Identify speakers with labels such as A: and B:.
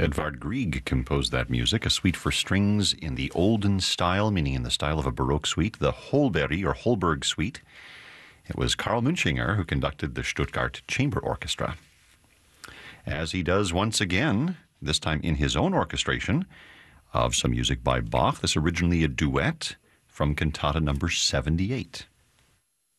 A: Edvard Grieg composed that music, a suite for strings in the olden style, meaning in the style of a Baroque suite, the Holberg or Holberg Suite. It was Karl Munchinger who conducted the Stuttgart Chamber Orchestra. As he does once again, this time in his own orchestration of some music by Bach. This originally a duet from Cantata number 78.